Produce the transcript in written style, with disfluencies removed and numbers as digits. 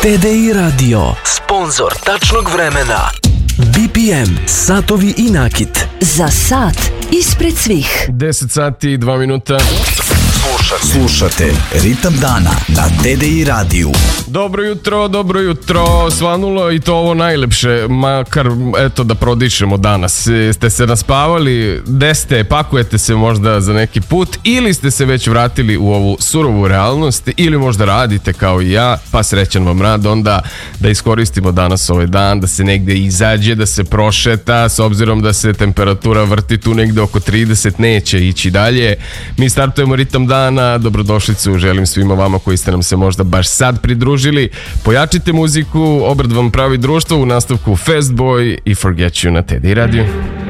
TDI Radio, sponsor tačnog vremena. BPM, satovi i nakit. Za sat ispred svih. 10 sati i 2 minuta. Slušate Ritam dana na TDI radiju. Dobro jutro, svanulo i to ovo najlepše, makar eto da prodišemo danas. Ste se naspavali, gde ste, pakujete se možda za neki put ili ste se već vratili u ovu surovu realnost ili možda radite kao i ja, pa srećan vam rad onda da iskoristimo danas ovaj dan, da se negde izađe, da se prošeta, s obzirom da se temperatura vrti tu negde oko 30, neće ići dalje. Mi startujemo Ritam dana, dobrodošlicu želim svima vama koji ste nam se možda baš sad pridružili. Pojačite muziku, Obrad vam pravi društvo, u nastavku Fastboy i Forget You na TDI radiju.